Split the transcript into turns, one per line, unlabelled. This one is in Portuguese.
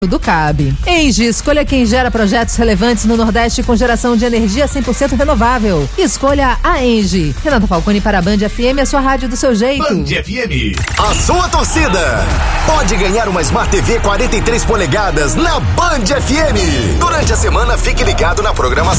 do CAB. Engie, escolha quem gera projetos relevantes no Nordeste com geração de energia 100% renovável. Escolha a Engie. Renata Falcone para a Band FM, a sua rádio do seu jeito.
Band FM.
A sua torcida pode ganhar uma Smart TV 43 polegadas na Band FM. Durante a semana, fique ligado na programação.